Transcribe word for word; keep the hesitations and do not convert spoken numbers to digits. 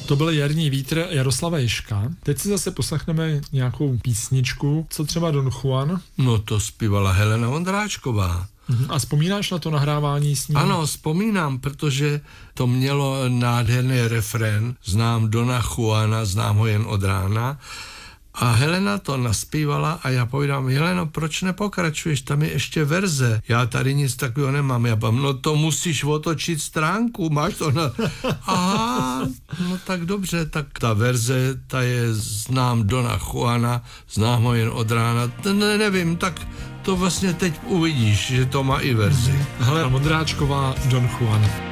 To byl Jarní vítr Jaroslava Ježka. Teď si zase poslechneme nějakou písničku. Co třeba Don Juan? No to zpívala Helena Vondráčková. A vzpomínáš na to nahrávání s ní? Ano, vzpomínám, protože to mělo nádherný refrén. Znám Dona Juana, znám ho jen od rána. A Helena to naspívala a já povídám, Heleno, proč nepokračuješ, tam je ještě verze, já tady nic takového nemám. Já povím, no to musíš otočit stránku, máš to na... Aha, no tak dobře, tak ta verze, ta je, znám Dona Juana, znám ho jen od rána, ne, nevím, tak to vlastně teď uvidíš, že to má i verzi. Helena Vondráčková, Don Juan.